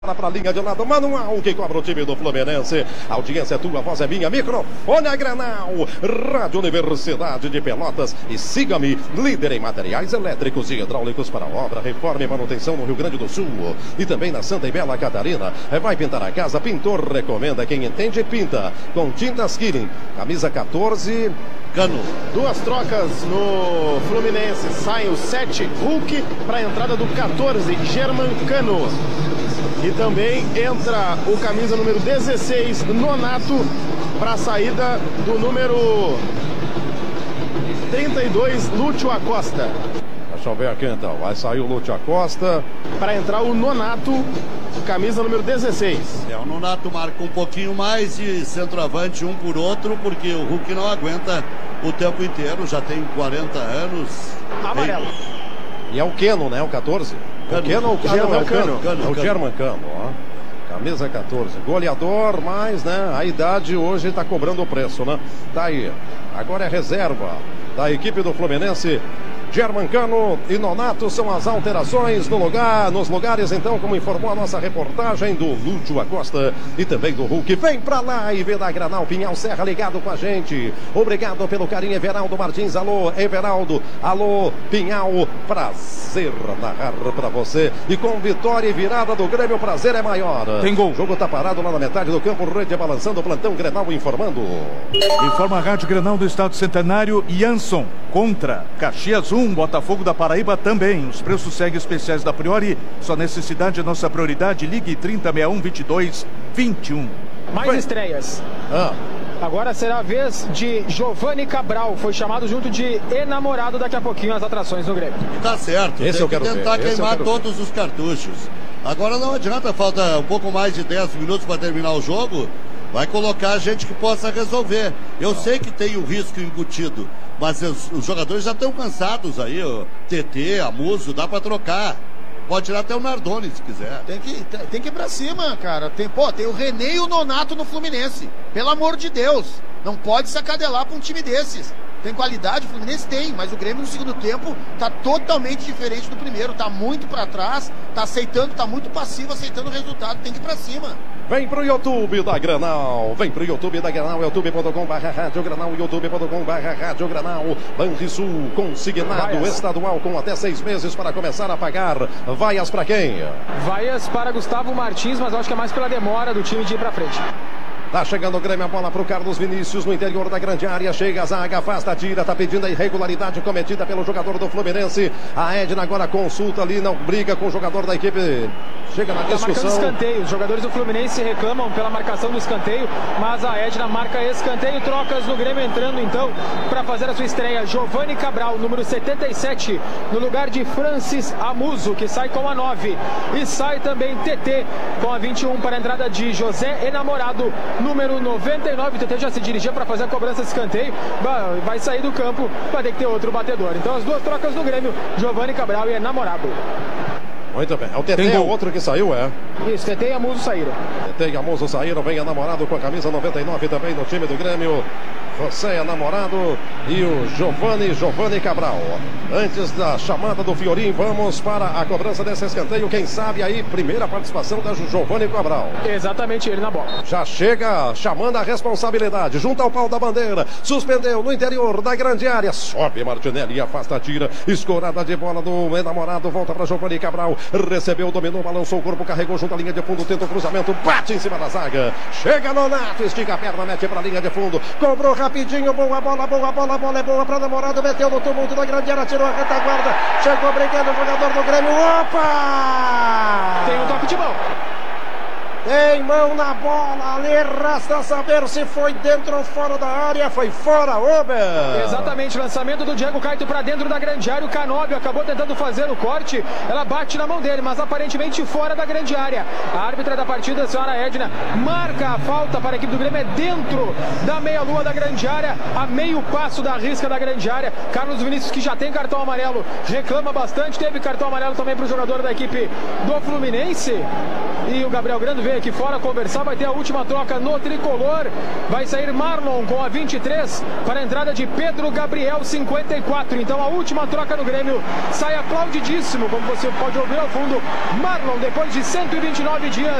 Para a linha de lado, manual que cobra o time do Fluminense. A audiência é tua, a voz é minha. Microfone é Grenal, Rádio Universidade de Pelotas. E siga-me, líder em materiais elétricos e hidráulicos para obra, reforma e manutenção no Rio Grande do Sul. E também na Santa e Bela Catarina. Vai pintar a casa, pintor recomenda. Quem entende, pinta. Com tintas Killing. Camisa 14... Cano. Duas trocas no Fluminense. Sai o 7, Hulk, para a entrada do 14, German Cano. E também entra o camisa número 16, Nonato, para a saída do número 32, Lúcio Acosta. Deixa eu ver aqui então. Vai sair o Lúcio Acosta. Para entrar o Nonato, camisa número 16. O Nonato marca um pouquinho mais de centroavante um por outro, porque o Hulk não aguenta o tempo inteiro, já tem 40 anos. Amarelo. E é o Keno, né? O 14. Cano. O Keno ou o German Cano? Cano. É o German Cano, ó. Camisa 14. Goleador, mas, né? A idade hoje está cobrando o preço, né? Tá aí. Agora é reserva da equipe do Fluminense. German Cano e Nonato são as alterações no lugar, nos lugares, então, como informou a nossa reportagem do Lúcio Acosta e também do Hulk. Vem pra lá e vê da Granal, Pinhal Serra ligado com a gente. Obrigado pelo carinho, Everaldo Martins. Alô, Everaldo. Alô, Pinhal. Prazer narrar pra você. E com vitória e virada do Grêmio, o prazer é maior. Tem gol. O jogo tá parado lá na metade do campo, Rede balançando, o plantão Grenal informando. Informa a Rádio Grenal do Estado Centenário, Jansson contra Caxias 1. Botafogo da Paraíba também. Os preços seguem especiais da Priori. Sua necessidade é nossa prioridade. Ligue 3061-2221. Mais estreias. Agora será a vez de Giovani Cabral. Foi chamado junto de enamorado daqui a pouquinho as atrações do Grêmio. Tá certo. Esse tem eu que quero tentar ver. queimar todos os cartuchos. Agora não adianta, falta um pouco mais de 10 minutos para terminar o jogo. Vai colocar gente que possa resolver. Eu sei que tem o risco embutido, mas os jogadores já estão cansados aí. O TT, a Muso, dá para trocar. Pode tirar até o Nardoni se quiser. Tem que ir pra cima, cara. Tem o René e o Nonato no Fluminense. Pelo amor de Deus. Não pode se acadelar pra um time desses. Tem qualidade, o Fluminense tem, mas o Grêmio no segundo tempo tá totalmente diferente do primeiro. Tá muito pra trás, tá muito passivo, aceitando o resultado. Tem que ir pra cima. Vem pro YouTube da Granal, vem pro YouTube da Granal, youtube.com/Rádio Granal, youtube.com/Rádio Granal. Banrisul, consignado estadual com até 6 meses para começar a pagar. Vaias para quem? Vaias para Gustavo Martins, mas eu acho que é mais pela demora do time de ir pra frente. Tá chegando o Grêmio, a bola pro Carlos Vinícius no interior da grande área. Chega a zaga, afasta, tira, tá pedindo a irregularidade cometida pelo jogador do Fluminense. A Edna agora consulta ali, não briga com o jogador da equipe. Chega na discussão. Tá marcando escanteio. Os jogadores do Fluminense reclamam pela marcação do escanteio, mas a Edna marca escanteio. Trocas no Grêmio entrando então para fazer a sua estreia. Giovani Cabral, número 77, no lugar de Francis Amuso, que sai com a 9. E sai também TT com a 21 para a entrada de José Enamorado, número 99. O TT já se dirigia para fazer a cobrança de escanteio. Vai sair do campo, vai ter que ter outro batedor. Então as duas trocas no Grêmio, Giovani Cabral e Enamorado. Muito bem. O TT é outro que saiu, é? Isso, TT e Amuso saíram. TT e Amuso saíram. Vem Enamorado com a camisa 99 também no time do Grêmio. José Enamorado e o Giovani Cabral. Antes da chamada do Fiorim, vamos para a cobrança desse escanteio. Quem sabe aí, primeira participação da Giovani Cabral. Exatamente, ele na bola. Já chega chamando a responsabilidade, junto ao pau da bandeira. Suspendeu no interior da grande área. Sobe Martinelli, afasta, tira. Escorada de bola do Enamorado. Volta para Giovani Cabral. Recebeu, dominou, balançou o corpo, carregou junto à linha de fundo. Tenta o cruzamento, bate em cima da zaga. Chega Nonato, estica a perna, mete para a linha de fundo. Cobrou rapidinho, boa bola é boa para Enamorado. Meteu no tumulto da grande área, tirou a retaguarda. Chegou brigando o jogador do Grêmio. Opa! Tem um toque de mão. Tem mão na bola, ali resta saber se foi dentro ou fora da área. Foi fora, Ober. Exatamente, lançamento do Diego Caito para dentro da grande área. O Canóbio acabou tentando fazer o corte. Ela bate na mão dele, mas aparentemente fora da grande área. A árbitra da partida, a senhora Edna, marca a falta para a equipe do Grêmio. É dentro da meia-lua da grande área, a meio passo da risca da grande área. Carlos Vinícius, que já tem cartão amarelo, reclama bastante. Teve cartão amarelo também para o jogador da equipe do Fluminense. E o Gabriel Grando vem aqui fora conversar. Vai ter a última troca no tricolor. Vai sair Marlon com a 23 para a entrada de Pedro Gabriel, 54. Então a última troca no Grêmio. Sai aplaudidíssimo, como você pode ouvir ao fundo, Marlon, depois de 129 dias